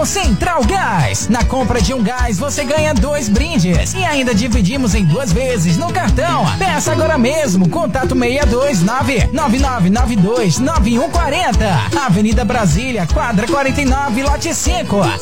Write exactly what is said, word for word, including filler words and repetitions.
Central Gás. Na compra de um gás, você ganha dois brindes. E ainda dividimos em duas vezes no cartão. Peça agora mesmo. Contato seis dois nove, nove nove nove dois, nove um quatro zero. Avenida Brasília, quadra quarenta e nove, lote cinco.